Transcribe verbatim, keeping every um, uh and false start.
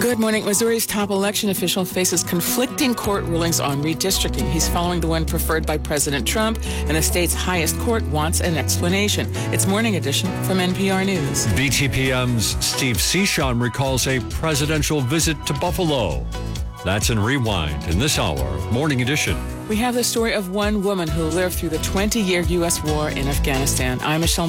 Good morning. Missouri's top election official faces conflicting court rulings on redistricting. He's following the one preferred by President Trump, and the state's highest court wants an explanation. It's Morning Edition from N P R News. B T P M's Steve Cishon recalls a presidential visit to Buffalo. That's in Rewind in this hour of Morning Edition. We have the story of one woman who lived through the twenty-year U S war in Afghanistan. I'm Michelle